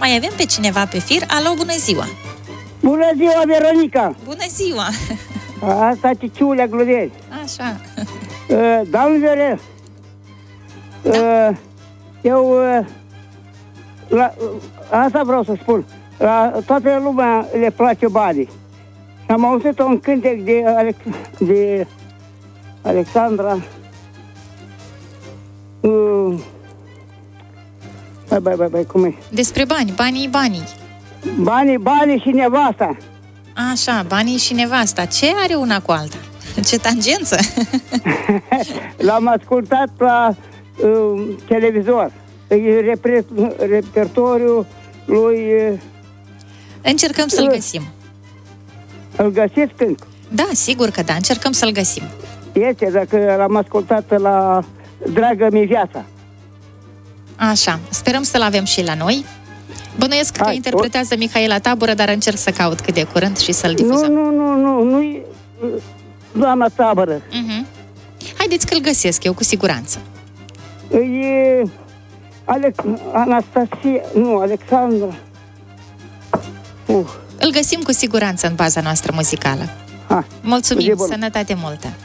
Mai avem pe cineva pe fir. Alo, bună ziua! Bună ziua, Veronica! Bună ziua! Asta Ciciulea Gluderi. Așa. Doamne, eu asta vreau să spun. La toată lumea le place banii. Și am auzit un cântec de Alexandra. Cum e? Despre banii. Banii și nevasta. Așa, banii și nevasta. Ce are una cu alta? Ce tangență? L-am ascultat la televizor. Repertoriul lui... Încercăm să-l găsim. Îl găsiți când? Da, sigur că da, încercăm să-l găsim. Este, dacă l-am ascultat la Dragă-mi viața. Așa, sperăm să-l avem și la noi. Bănuiesc că interpretează Mihaela Tabură, dar încerc să caut cât de curând și să-l difuzăm. Nu e doamna Tabură. Haideți că-l găsesc eu, cu siguranță. E Anastasia, nu, Alexandra. Îl găsim cu siguranță în baza noastră muzicală. Mulțumim, sănătate multă!